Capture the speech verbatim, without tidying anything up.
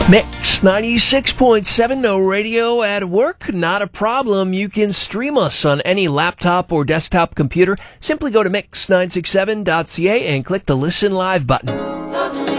Mix ninety-six point seven, no radio at work? Not a problem. You can stream us on any laptop or desktop computer. Simply go to mix nine six seven dot c a and click the Listen Live button.